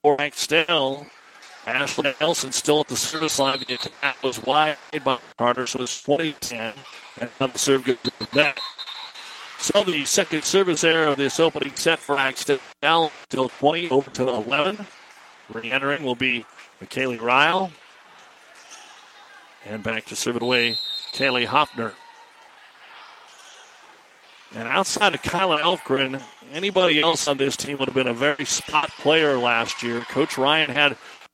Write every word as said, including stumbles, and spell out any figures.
for Axtell. Ashley Nelson still at the service line. The attack was wide by Carter, so it's twenty ten. And on the serve good to that. So the second service error of this opening set for Axtell. Now still twenty over to eleven. Re-entering will be McKaylee Ryle. And back to serve it away, Kaylee Hoffner. And outside of Kyla Elfgren, anybody else on this team would have been a very spot player last year. Coach Ryan had